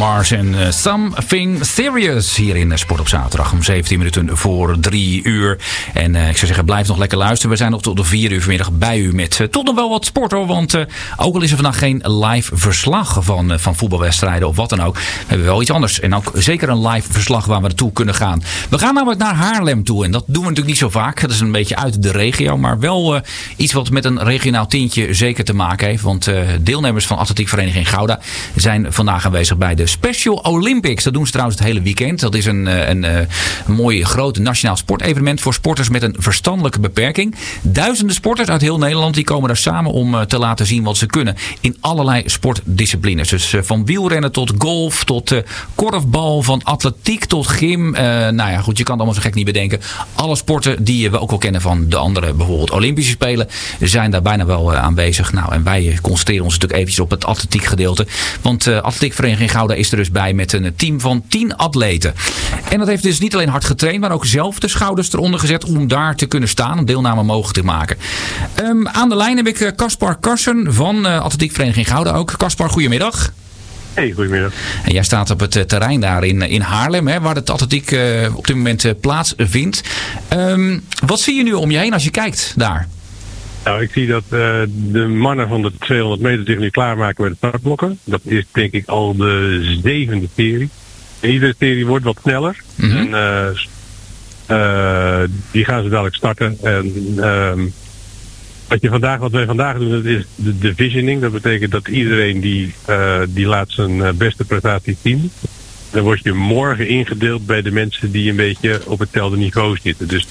Mars en Something Serious hier in Sport op Zaterdag om 17 minuten voor 3 uur. En ik zou zeggen, blijf nog lekker luisteren. We zijn nog tot de 4 uur vanmiddag bij u met toch nog wel wat sport hoor. Want ook al is er vandaag geen live verslag van voetbalwedstrijden of wat dan ook, hebben we wel iets anders. En ook zeker een live verslag waar we naartoe kunnen gaan. We gaan namelijk naar Haarlem toe. En dat doen we natuurlijk niet zo vaak. Dat is een beetje uit de regio. Maar wel iets wat met een regionaal tintje zeker te maken heeft. Want deelnemers van Atletiekvereniging Gouda zijn vandaag aanwezig bij de Special Olympics. Dat doen ze trouwens het hele weekend. Dat is een mooi groot nationaal sportevenement voor sporters met een verstandelijke beperking. Duizenden sporters uit heel Nederland die komen daar samen om te laten zien wat ze kunnen in allerlei sportdisciplines. Dus van wielrennen tot golf, tot korfbal, van atletiek tot gym. Nou ja, goed, je kan het allemaal zo gek niet bedenken. Alle sporten die we ook wel kennen van de andere, bijvoorbeeld Olympische Spelen, zijn daar bijna wel aanwezig. Nou, en wij concentreren ons natuurlijk eventjes op het atletiek gedeelte. Want Atletiekvereniging Gouda is er dus bij met een team van 10 atleten. En dat heeft dus niet alleen hard getraind, maar ook zelf de schouders eronder gezet om daar te kunnen staan, om deelname mogelijk te maken. Aan de lijn heb ik Caspar Karsen van Atletiekvereniging Gouda ook. Caspar, goedemiddag. Hey, goedemiddag. En jij staat op het terrein daar in Haarlem, hè, waar het atletiek op dit moment plaatsvindt. Wat zie je nu om je heen als je kijkt daar? Nou, ik zie dat de mannen van de 200 meter zich nu klaarmaken met de startblokken. Dat is denk ik al de 7e serie. En iedere serie wordt wat sneller. Mm-hmm. En die gaan ze dadelijk starten. En wat wij vandaag doen, dat is de divisioning. Dat betekent dat iedereen die laat zijn beste prestatie zien. Dan word je morgen ingedeeld bij de mensen die een beetje op hetzelfde niveau zitten. Dus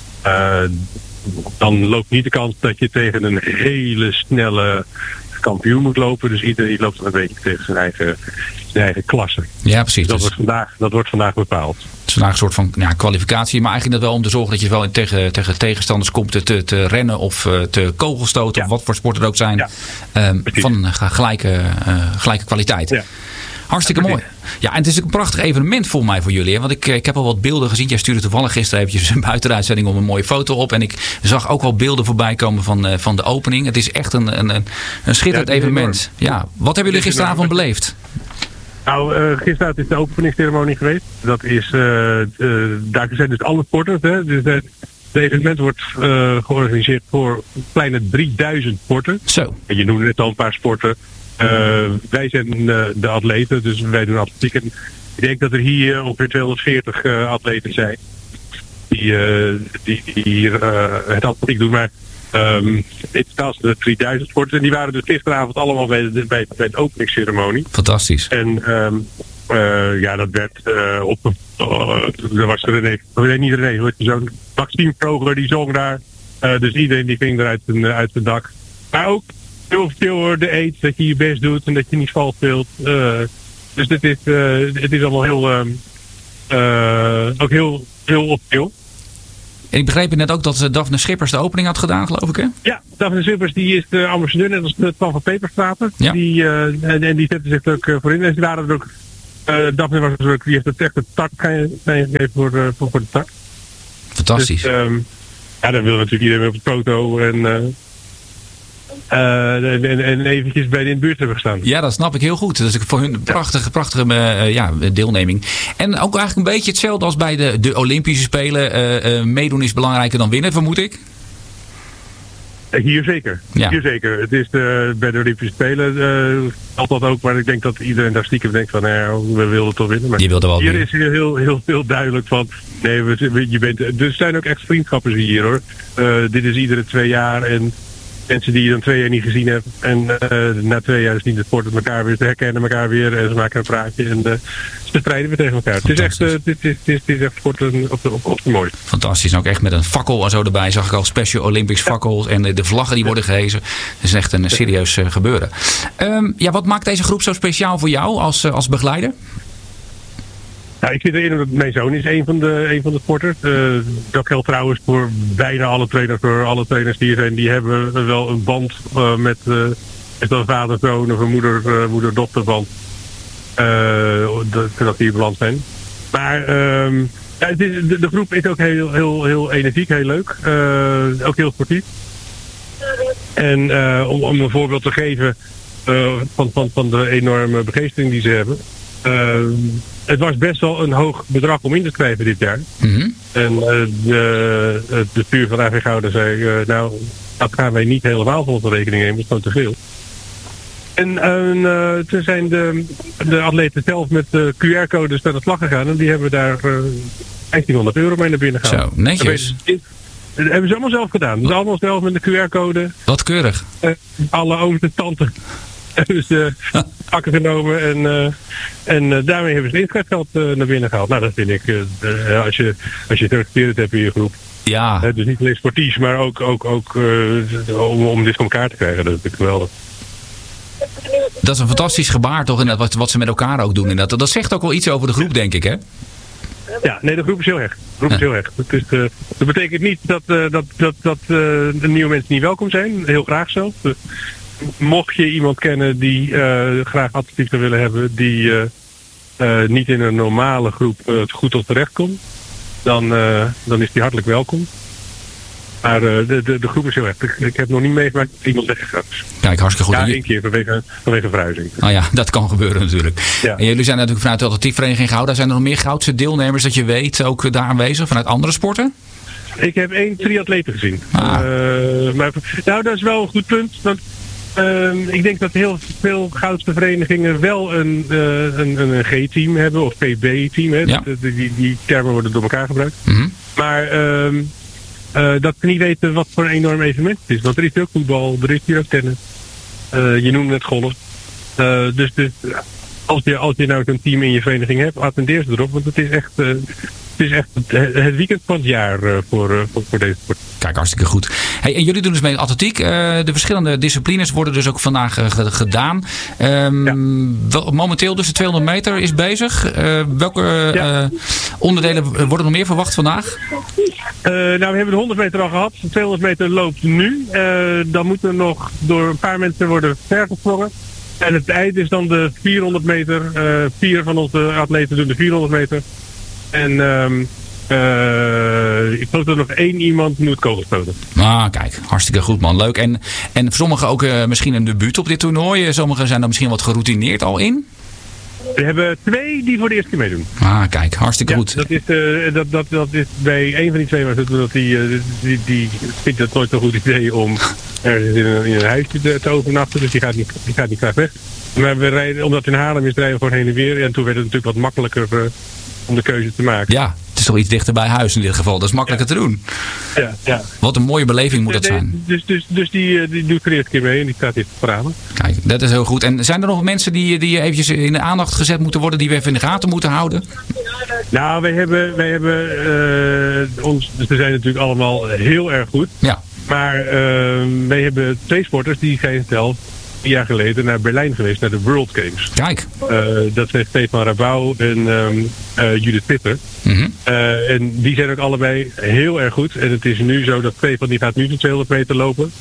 dan loopt niet de kans dat je tegen een hele snelle kampioen moet lopen. Dus iedereen loopt dan een beetje tegen zijn eigen klasse. Ja, precies. Dus dat wordt vandaag bepaald. Het is vandaag een soort van kwalificatie. Maar eigenlijk dat wel om te zorgen dat je wel tegen tegenstanders komt te rennen of te kogelstoten. Ja. Of wat voor sporten er ook zijn. Ja. Van een gelijke kwaliteit. Ja. Hartstikke mooi. Ja, en het is ook een prachtig evenement voor mij, voor jullie. Hè? Want ik heb al wat beelden gezien. Jij stuurde toevallig gisteren eventjes een buitenuitzending om een mooie foto op. En ik zag ook al beelden voorbij komen van de opening. Het is echt een schitterend evenement. Ja, wat hebben jullie gisteravond beleefd? Nou, gisteravond is de openingsceremonie geweest. Dat is, daar zijn dus alle sporters. Hè? Dus het evenement wordt georganiseerd voor een kleine 3000 sporten. Zo. En je noemde net al een paar sporten. Wij zijn de atleten, dus wij doen atletiek. En ik denk dat er hier ongeveer 240 atleten zijn die hier het atletiek doen. Maar in totaal zijn er 3000 sporters. En die waren dus gisteravond allemaal bij de openingsceremonie. Fantastisch. En dat werd er was niet René, zo'n Maxime Vroger die zong daar. Dus iedereen die ging er uit zijn dak. Maar ook heel veel de aids, dat je je best doet en dat je niet vals speelt. Dus het is allemaal heel opveel. En ik begreep net ook dat Daphne Schippers de opening had gedaan, geloof ik, hè? Ja, Daphne Schippers die is de ambassadeur, net als Twan van Peperstraten. Ja. Die zette zich er ook voor in. En ze waren er ook. Daphne was er ook, die heeft het echt een start gegeven voor de start. Fantastisch. Dus, dan wil natuurlijk iedereen op de foto en eventjes bij in de buurt hebben gestaan. Ja, dat snap ik heel goed. Dat is voor hun prachtige deelneming. En ook eigenlijk een beetje hetzelfde als bij de Olympische Spelen. Meedoen is belangrijker dan winnen, vermoed ik. Hier zeker. Ja. Hier zeker. Het is bij de Olympische Spelen geldt dat ook, maar ik denk dat iedereen daar stiekem denkt van we wilden toch winnen. Maar je wilde wel hier winnen. is heel duidelijk van er zijn ook echt vriendschappen hier hoor. Dit is iedere 2 jaar en mensen die je dan 2 jaar niet gezien hebt. En na 2 jaar is niet het sporten elkaar weer. Ze herkennen elkaar weer en ze maken een praatje. En ze strijden weer tegen elkaar. Het is echt sporten op de mooiste. Fantastisch. En ook echt met een fakkel en zo erbij. Zag ik al Special Olympics fakkels. En de vlaggen die worden gehezen. Het is echt een serieus gebeuren. Wat maakt deze groep zo speciaal voor jou als begeleider? Nou, ik zit erin dat mijn zoon is een van de sporters. Dat geldt trouwens voor bijna alle trainers. Voor alle trainers die hier zijn, die hebben wel een band met een vader-zoon of een moeder-dochterband. Dat die in balans zijn. Maar de groep is ook heel energiek, heel leuk. Ook heel sportief. En om een voorbeeld te geven van de enorme begeestering die ze hebben. Het was best wel een hoog bedrag om in te schrijven dit jaar. Mhm. En de bestuur van AV Gouda zei, nou, dat gaan wij niet helemaal voor onze rekening nemen, dat is gewoon te veel. En toen zijn de atleten zelf met QR-codes naar de slag gegaan en die hebben daar €1500 mee naar binnen gehaald. Zo, netjes. Dat hebben ze allemaal zelf gedaan. Dus allemaal zelf met de QR-code. Wat keurig. Alle ooms en tanten hebben ze pakken genomen en daarmee hebben ze het inschrijfgeld naar binnen gehaald. Nou, dat vind ik, als je geregistreerd hebt in je groep. Ja. Dus niet alleen sportief, maar ook om dit voor elkaar te krijgen. Dat is geweldig. Dat is een fantastisch gebaar toch, inderdaad, wat ze met elkaar ook doen. Inderdaad. Dat zegt ook wel iets over de groep, denk ik, hè? Ja, nee, de groep is heel hecht. Dat betekent niet dat de nieuwe mensen niet welkom zijn. Heel graag zo. Mocht je iemand kennen die graag atletiek zou willen hebben, die niet in een normale groep goed tot terecht komt, dan is die hartelijk welkom. Maar de groep is heel erg. Ik heb nog niet meegemaakt dat iemand weggegaan is. Kijk, hartstikke goed. Ja, één keer vanwege verhuizing. Nou ja, dat kan gebeuren natuurlijk. Ja. En jullie zijn natuurlijk vanuit de atletiekvereniging Gouda. Zijn er nog meer Goudse deelnemers dat je weet ook daar aanwezig vanuit andere sporten? Ik heb 1 triatleten gezien. Maar dat is wel een goed punt. Want ik denk dat heel veel Goudse verenigingen wel een G-team hebben of PB-team. Ja. Die termen worden door elkaar gebruikt. Mm-hmm. Maar dat we niet weten wat voor een enorm evenement het is. Want er is hier ook voetbal, er is hier ook tennis. Je noemde het golf. Dus als je nou zo'n team in je vereniging hebt, attendeer ze erop. Want het is echt het weekend van het jaar voor deze sport. Kijk, hartstikke goed. Hey, en jullie doen dus mee atletiek. De verschillende disciplines worden dus ook vandaag gedaan. Momenteel dus de 200 meter is bezig. Welke onderdelen worden nog meer verwacht vandaag? Nou, we hebben de 100 meter al gehad. De 200 meter loopt nu. Dan moet er nog door een paar mensen worden vergesprongen. En het eind is dan de 400 meter. 4 van onze atleten doen de 400 meter. En ik geloof dat er nog 1 iemand moet kogelstoten. Kijk, hartstikke goed man, leuk. En voor sommigen ook misschien een debuut op dit toernooi. Sommigen zijn er misschien wat geroutineerd al in. We hebben 2 die voor de eerste keer meedoen. Kijk, hartstikke goed. Dat is bij een van die 2 was het dat die vindt het nooit een goed idee om ergens in een huisje te overnachten. Dus die gaat niet graag weg. Maar we rijden, omdat het in Haarlem is, rijden we gewoon heen en weer. En toen werd het natuurlijk wat makkelijker om de keuze te maken. Ja, het is toch iets dichter bij huis in dit geval. Dat is makkelijker te doen. Ja. Wat een mooie beleving moet dat zijn. Dus die doet er eerst keer mee en die staat hier te verhalen. Kijk, dat is heel goed. En zijn er nog mensen die eventjes in de aandacht gezet moeten worden, die we even in de gaten moeten houden? Nou, wij hebben ze zijn natuurlijk allemaal heel erg goed. Ja. Maar wij hebben 2 sporters die zijn zelf 4 jaar geleden naar Berlijn geweest, naar de World Games. Kijk. Dat zijn Stefan Rabouw en Judith Pitter. Mm-hmm. En die zijn ook allebei heel erg goed. En het is nu zo dat Stefan die gaat nu de 200 meter lopen.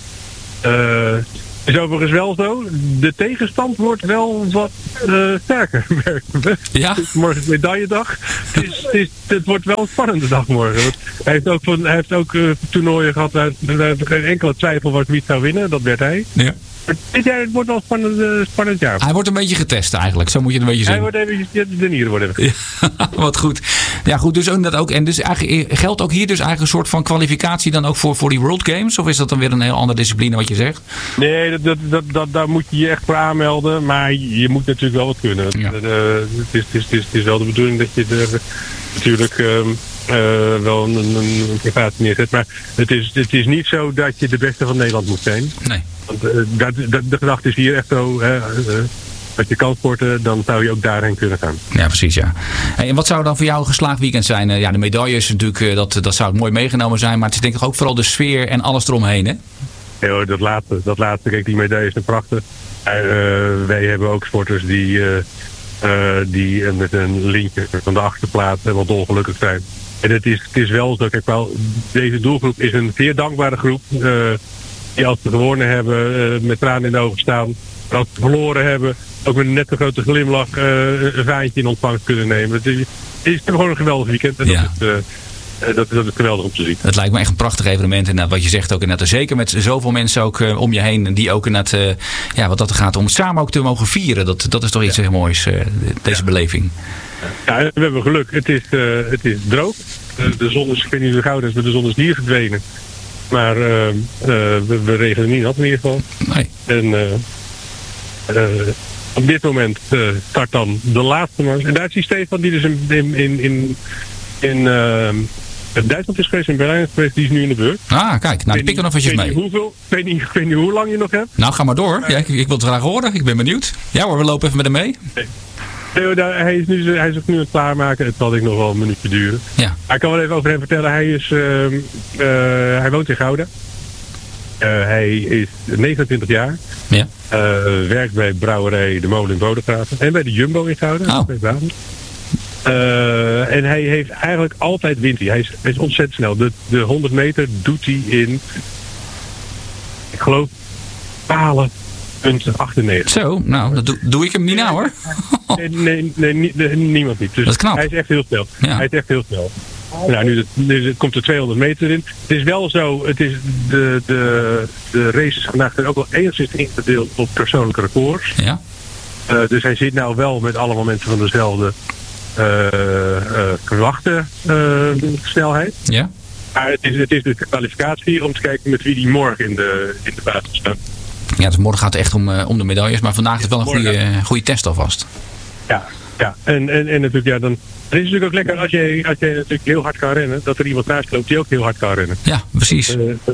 Is overigens wel zo. De tegenstand wordt wel wat sterker, merken we. Ja? Morgen is medailledag. Het wordt wel een spannende dag morgen. Want hij heeft ook toernooien gehad waar geen enkele twijfel was wie het zou winnen. Dat werd hij. Ja. Dit jaar wordt wel een spannend jaar. Hij wordt een beetje getest eigenlijk, zo moet je het een beetje zien. Hij wordt even, de nieren worden even. Ja, wat goed. Ja goed, dus dat ook. En dus eigenlijk, geldt ook hier dus eigenlijk een soort van kwalificatie dan ook voor die World Games? Of is dat dan weer een heel andere discipline wat je zegt? Nee, daar moet je je echt voor aanmelden. Maar je moet natuurlijk wel wat kunnen. Ja. Het is wel de bedoeling dat je er natuurlijk wel een prestatie neerzet. Maar het is niet zo dat je de beste van Nederland moet zijn. Nee. Want de gedachte is hier echt zo. Als je kan sporten, dan zou je ook daarheen kunnen gaan. Ja, precies, ja. En wat zou dan voor jou een geslaagd weekend zijn? Ja, de medailles natuurlijk, dat zou het mooi meegenomen zijn. Maar het is denk ik ook vooral de sfeer en alles eromheen, hè? Ja, dat laatste. Kijk, die medailles zijn prachtig. Wij hebben ook sporters die met een lintje van de achterplaats helemaal dolgelukkig zijn. En het is wel zo, kijk wel, deze doelgroep is een zeer dankbare groep. Die als ze gewonnen hebben, met tranen in de ogen staan. En als ze verloren hebben, ook met een net een grote glimlach een vaantje in ontvangst kunnen nemen. Het is gewoon een geweldig weekend. En dat is geweldig om te zien. Het lijkt me echt een prachtig evenement. En wat je zegt ook inderdaad. Zeker met zoveel mensen ook om je heen. Die ook inderdaad, wat dat er gaat. Om het samen ook te mogen vieren. Dat is toch iets heel moois. Deze beleving. Ja, we hebben geluk. Het is droog. De zon is, ik weet niet hoe goud is, maar de zon is hier verdwenen. Maar we regelen niet nat in ieder geval. Nee. En op dit moment start dan de laatste mars. En daar is die Stefan die dus in Duitsland is geweest, in Berlijn is geweest, die is nu in de beurt. Ah, kijk, nou pik er nog eventjes mee. Ik weet niet hoe lang je nog hebt. Nou, ga maar door. Ja, ik wil het graag horen. Ik ben benieuwd. Ja hoor, we lopen even met hem mee. Nee, hij is ook nu aan het klaarmaken. Het zal ik nog wel een minuutje duren. Ja. Ik kan wel even over hem vertellen. Hij woont in Gouda. Hij is 29 jaar. Ja. Werkt bij brouwerij De Molen in Bodegraven. En bij de Jumbo in Gouda. Oh. En hij heeft eigenlijk altijd wint hij. Hij is ontzettend snel. De 100 meter doet hij in, ik geloof, 12,98. Zo, nou, dat doe ik hem niet nou hoor. Nee, niemand niet. Dus dat is knap. Hij is echt heel snel. Ja. Hij is echt heel snel. Nou, nu komt er 200 meter in. Het is wel zo, de race is vandaag ook wel enigszins ingedeeld op persoonlijke records. Ja. Dus hij zit nou wel met allemaal mensen van dezelfde verwachte snelheid. Ja. Maar het is dus de kwalificatie om te kijken met wie die morgen in de basis staat. Ja, dus morgen gaat het echt om de medailles. Maar vandaag is het wel een goede test alvast. Ja. En natuurlijk, ja, dan. Het is natuurlijk ook lekker als je natuurlijk heel hard kan rennen, dat er iemand naast loopt die ook heel hard kan rennen. Ja, precies.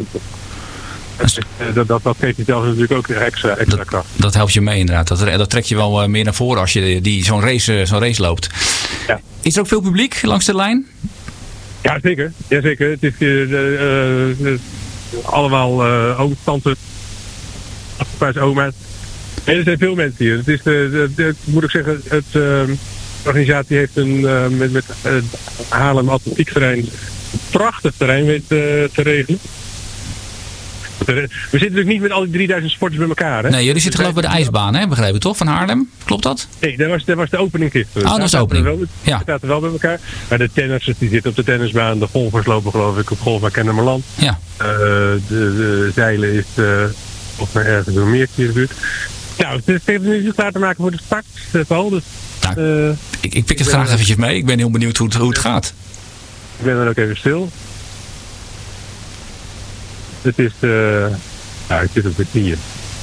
Dat geeft jezelf natuurlijk ook extra kracht. Dat helpt je mee inderdaad. Dat trek je wel meer naar voren als je zo'n race loopt. Ja. Is er ook veel publiek langs de lijn? Ja, zeker. Het is allemaal ooms, tantes, opa's, oma's. En er zijn veel mensen hier. Het is, moet ik zeggen, de organisatie heeft met Haarlem Atletiekterrein een prachtig terrein weet te regelen. We zitten natuurlijk niet met al die 3000 sporters bij elkaar. Hè? Nee, jullie zitten geloof ik bij de ijsbaan, hè? Begreep ik toch? Van Haarlem? Klopt dat? Nee, dat was de opening gisteren. Dat was de opening. Ja. Het staat wel bij elkaar. Maar de tennissers die zitten op de tennisbaan. De golfers lopen geloof ik op golfbaan Kennemerland. Ja. De zeilen is of naar ergens door een meertje in de buurt. Nou, het is nu klaar te maken voor de start. Paul, dus, ik pik het graag eventjes mee. Ik ben heel benieuwd hoe het gaat. Ik ben dan ook even stil. Het is ik zit op de knieën.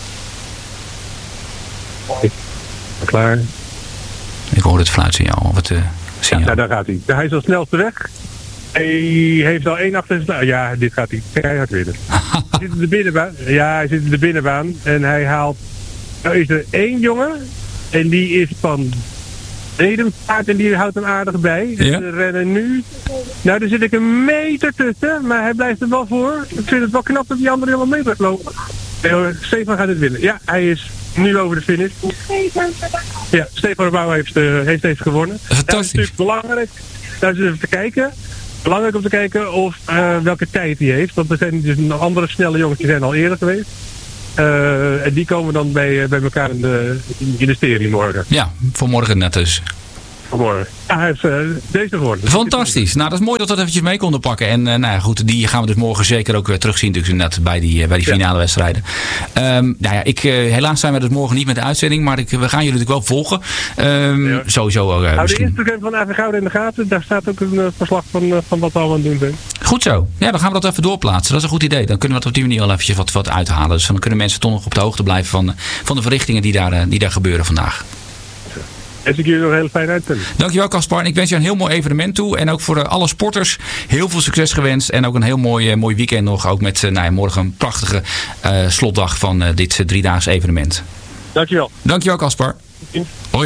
Klaar. Ik hoor het fluitsignaal. Of het signaal. Ja, daar gaat hij. Hij is al snelste weg. Hij heeft al 1 achter. Ja, dit gaat hij keihard winnen. Hij zit in de binnenbaan. Ja, hij zit in de binnenbaan. En hij haalt. Er is er 1 jongen. En die is van Dedemvaart en die houdt hem aardig bij. Dus we rennen nu. Nou, daar zit ik een meter tussen. Maar hij blijft er wel voor. Ik vind het wel knap dat die andere jongen mee blijft lopen. Stefan gaat het winnen. Ja, hij is nu over de finish. Ja, Stefan Bouw heeft deze gewonnen. Fantastisch. Dat is natuurlijk belangrijk. Daar is even te kijken. Belangrijk om te kijken of welke tijd hij heeft. Want er zijn dus nog andere snelle jongens die zijn al eerder geweest. En die komen dan bij elkaar in de serie morgen. Ja, voor morgen net dus. Vanmorgen. Ja, hij heeft deze geworden. Fantastisch. Nou, dat is mooi dat we dat eventjes mee konden pakken. En nou ja, goed, die gaan we dus morgen zeker ook weer terugzien. Dus net bij die finale wedstrijden. Helaas zijn we dus morgen niet met de uitzending. Maar we gaan jullie natuurlijk wel volgen. Sowieso. Hou de Instagram van AV Gouda in de gaten. Daar staat ook een verslag van wat we allemaal aan het doen zijn. Goed zo. Ja, dan gaan we dat even doorplaatsen. Dat is een goed idee. Dan kunnen we op die manier wel eventjes wat uithalen. Dus dan kunnen mensen toch nog op de hoogte blijven van de verrichtingen die daar gebeuren vandaag. En ik jullie nog een hele fijne uitzending. Dankjewel Caspar. Ik wens je een heel mooi evenement toe. En ook voor alle sporters heel veel succes gewenst. En ook een heel mooi weekend nog. Ook met morgen een prachtige slotdag van dit 3-daagse evenement. Dankjewel. Dankjewel Caspar. Hoi.